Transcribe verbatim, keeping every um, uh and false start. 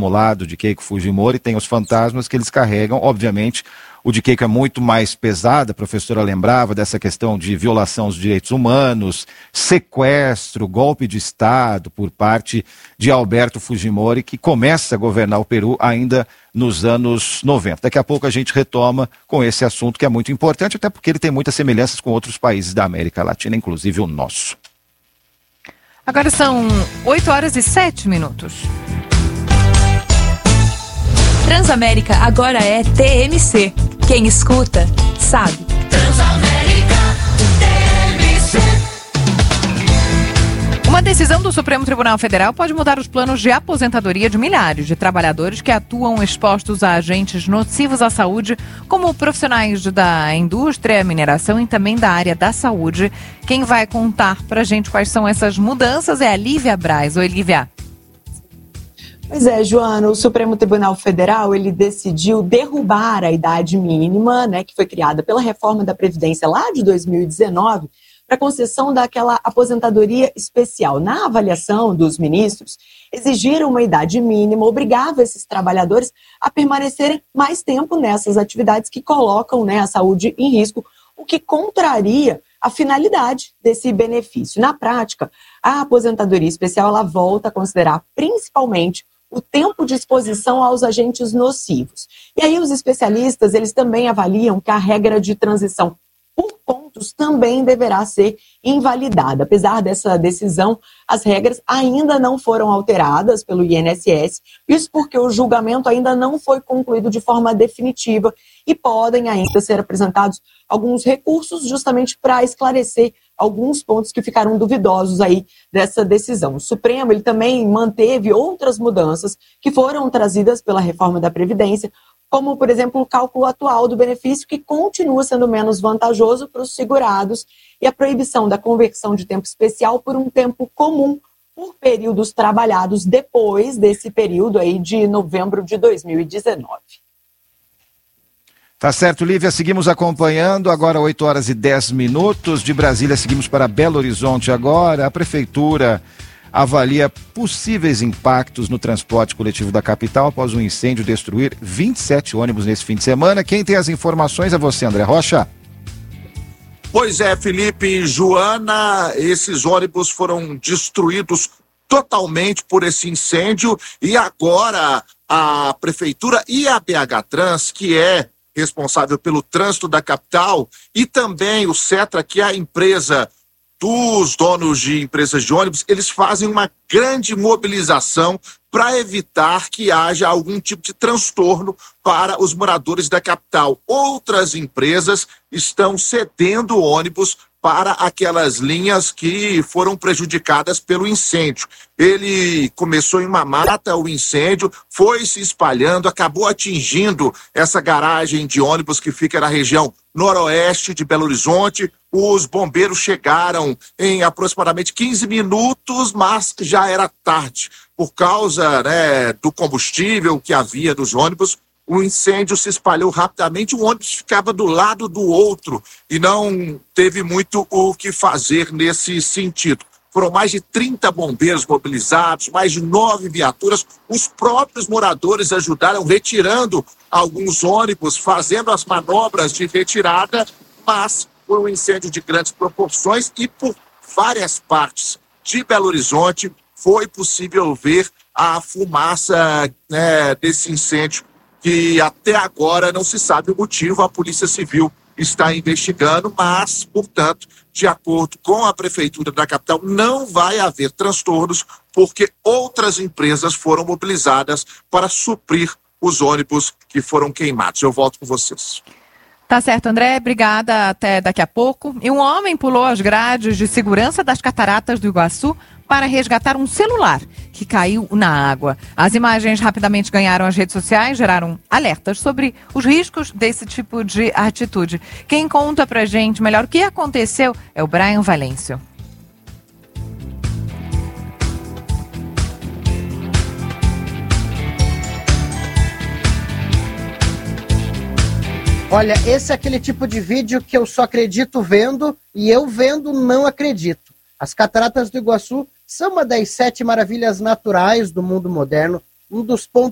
acumulado de Keiko Fujimori, tem os fantasmas que eles carregam, obviamente. O de Keiko é muito mais pesado, a professora lembrava dessa questão de violação aos direitos humanos, sequestro, golpe de Estado por parte de Alberto Fujimori, que começa a governar o Peru ainda nos anos noventa. Daqui a pouco a gente retoma com esse assunto que é muito importante, até porque ele tem muitas semelhanças com outros países da América Latina, inclusive o nosso. Agora são oito horas e sete minutos. Transamérica agora é T M C. Quem escuta, sabe. Transamérica T M C. Uma decisão do Supremo Tribunal Federal pode mudar os planos de aposentadoria de milhares de trabalhadores que atuam expostos a agentes nocivos à saúde, como profissionais da indústria, mineração e também da área da saúde. Quem vai contar pra gente quais são essas mudanças é a Lívia Braz. Oi, Lívia. Pois é, Joana, o Supremo Tribunal Federal, ele decidiu derrubar a idade mínima, né, que foi criada pela reforma da Previdência lá de dois mil e dezenove, para concessão daquela aposentadoria especial. Na avaliação dos ministros, exigiram uma idade mínima, obrigava esses trabalhadores a permanecerem mais tempo nessas atividades que colocam, né, a saúde em risco, o que contraria a finalidade desse benefício. Na prática, a aposentadoria especial ela volta a considerar principalmente o tempo de exposição aos agentes nocivos. E aí os especialistas, eles também avaliam que a regra de transição por pontos também deverá ser invalidada. Apesar dessa decisão, as regras ainda não foram alteradas pelo I N S S, isso porque o julgamento ainda não foi concluído de forma definitiva e podem ainda ser apresentados alguns recursos justamente para esclarecer alguns pontos que ficaram duvidosos aí dessa decisão. O Supremo ele também manteve outras mudanças que foram trazidas pela reforma da Previdência, como, por exemplo, o cálculo atual do benefício, que continua sendo menos vantajoso para os segurados, e a proibição da conversão de tempo especial por um tempo comum por períodos trabalhados depois desse período aí de novembro de dois mil e dezenove. Tá certo, Lívia, seguimos acompanhando, agora oito horas e dez minutos, de Brasília seguimos para Belo Horizonte agora. A Prefeitura avalia possíveis impactos no transporte coletivo da capital após um incêndio destruir vinte e sete ônibus nesse fim de semana. Quem tem as informações é você, André Rocha. Pois é, Felipe e Joana, esses ônibus foram destruídos totalmente por esse incêndio e agora a Prefeitura e a B H Trans, que é responsável pelo trânsito da capital, e também o Cetra, que é a empresa dos donos de empresas de ônibus, eles fazem uma grande mobilização para evitar que haja algum tipo de transtorno para os moradores da capital. Outras empresas estão cedendo ônibus para aquelas linhas que foram prejudicadas pelo incêndio. Ele começou em uma mata, o incêndio foi se espalhando, acabou atingindo essa garagem de ônibus que fica na região noroeste de Belo Horizonte. Os bombeiros chegaram em aproximadamente quinze minutos, mas já era tarde. Por causa, né, do combustível que havia nos ônibus, o incêndio se espalhou rapidamente, o ônibus ficava do lado do outro e não teve muito o que fazer nesse sentido. Foram mais de trinta bombeiros mobilizados, mais de nove viaturas. Os próprios moradores ajudaram retirando alguns ônibus, fazendo as manobras de retirada, mas foi um incêndio de grandes proporções e por várias partes de Belo Horizonte foi possível ver a fumaça, né, desse incêndio, que até agora não se sabe o motivo. A Polícia Civil está investigando, mas, portanto, de acordo com a Prefeitura da capital, não vai haver transtornos, porque outras empresas foram mobilizadas para suprir os ônibus que foram queimados. Eu volto com vocês. Tá certo, André. Obrigada. Até daqui a pouco. E um homem pulou as grades de segurança das cataratas do Iguaçu para resgatar um celular que caiu na água. As imagens rapidamente ganharam as redes sociais, geraram alertas sobre os riscos desse tipo de atitude. Quem conta pra gente melhor o que aconteceu é o Brian Valêncio. Olha, esse é aquele tipo de vídeo que eu só acredito vendo e eu vendo não acredito. As cataratas do Iguaçu são uma das sete maravilhas naturais do mundo moderno, um dos pontos